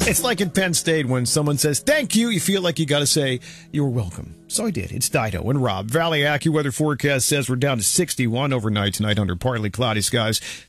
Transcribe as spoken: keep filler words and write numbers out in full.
It's like at Penn State when someone says thank you, you feel like you got to say you're welcome. So I did. It's Dido and Rob. Valley AccuWeather forecast says we're down to sixty-one overnight tonight under partly cloudy skies.